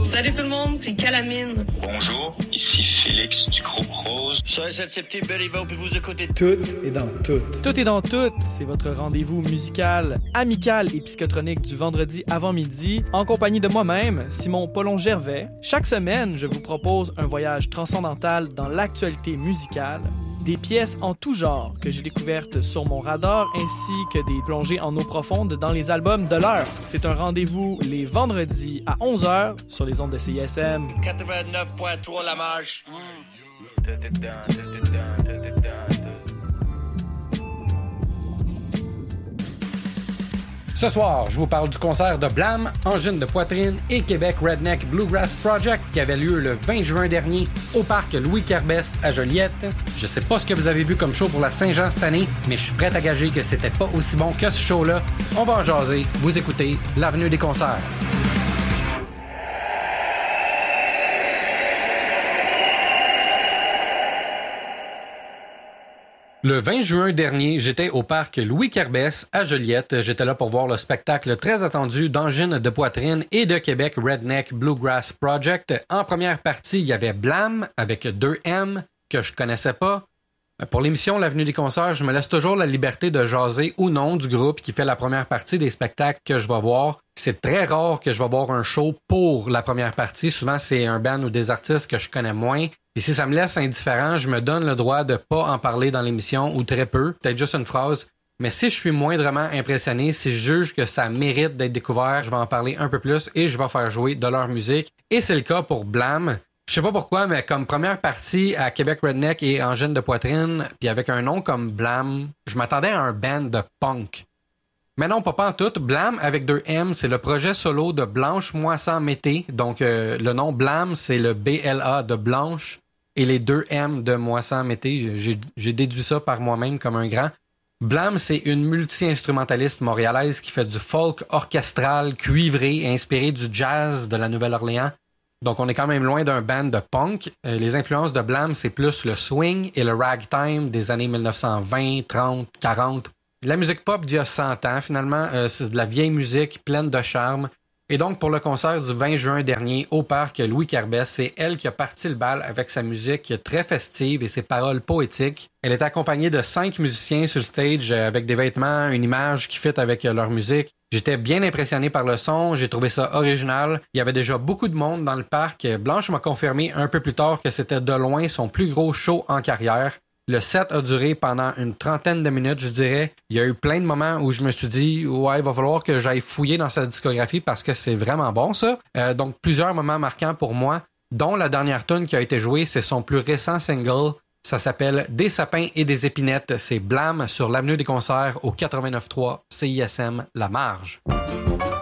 Salut tout le monde, c'est Calamine. Bonjour, ici Félix du groupe Rose. Soyez accepté, Beliveau, puis vous écoutez. Tout est dans tout. Tout est dans tout, c'est votre rendez-vous musical, amical et psychotronique du vendredi avant midi, en compagnie de moi-même, Simon Paulon-Gervais. Chaque semaine, je vous propose un voyage transcendantal dans l'actualité musicale, des pièces en tout genre que j'ai découvertes sur mon radar, ainsi que des plongées en eau profonde dans les albums de l'heure. C'est un rendez-vous les vendredis à 11h sur les ondes de CISM. 89.3 La Marge. Ce soir, je vous parle du concert de Blam, Angine de Poitrine et Québec Redneck Bluegrass Project qui avait lieu le 20 juin dernier au parc Louis-Carbès à Joliette. Je sais pas ce que vous avez vu comme show pour la Saint-Jean cette année, mais je suis prêt à gager que c'était pas aussi bon que ce show-là. On va en jaser. Vous écoutez l'Avenue des concerts. Le 20 juin dernier, j'étais au parc Louis-Carbès à Joliette. J'étais là pour voir le spectacle très attendu d'Angine de Poitrine et de Québec Redneck Bluegrass Project. En première partie, il y avait Blam avec 2M que je connaissais pas. Pour l'émission L'Avenue des concerts, je me laisse toujours la liberté de jaser ou non du groupe qui fait la première partie des spectacles que je vais voir. C'est très rare que je vais voir un show pour la première partie. Souvent, c'est un band ou des artistes que je connais moins. Et si ça me laisse indifférent, je me donne le droit de pas en parler dans l'émission ou très peu, peut-être juste une phrase. Mais si je suis moindrement impressionné, si je juge que ça mérite d'être découvert, je vais en parler un peu plus et je vais faire jouer de leur musique. Et c'est le cas pour Blam. Je sais pas pourquoi, mais comme première partie à Québec Redneck et Angine de Poitrine, puis avec un nom comme Blam, je m'attendais à un band de punk. Mais non, pas en tout. Blam avec 2M, c'est le projet solo de Blanche Moissan-Mété. Donc le nom Blam, c'est le BLA de Blanche et les 2M de Moissan-Mété. J'ai déduit ça par moi-même comme un grand. Blam, c'est une multi-instrumentaliste montréalaise qui fait du folk orchestral, cuivré, inspiré du jazz de la Nouvelle-Orléans. Donc, on est quand même loin d'un band de punk. Les influences de Blam, c'est plus le swing et le ragtime des années 1920, 30, 40. La musique pop d'il y a 100 ans, finalement, c'est de la vieille musique pleine de charme. Et donc, pour le concert du 20 juin dernier au parc Louis-Carbès, c'est elle qui a parti le bal avec sa musique très festive et ses paroles poétiques. Elle est accompagnée de 5 musiciens sur le stage avec des vêtements, une image qui fit avec leur musique. J'étais bien impressionné par le son, j'ai trouvé ça original. Il y avait déjà beaucoup de monde dans le parc. Blanche m'a confirmé un peu plus tard que c'était de loin son plus gros show en carrière. Le set a duré pendant une 30aine de minutes, je dirais. Il y a eu plein de moments où je me suis dit « Ouais, il va falloir que j'aille fouiller dans sa discographie parce que c'est vraiment bon, ça. » Donc, plusieurs moments marquants pour moi, dont la dernière tune qui a été jouée, c'est son plus récent single. Ça s'appelle « Des sapins et des épinettes ». C'est Blam sur l'Avenue des concerts au 89.3 CISM La Marge.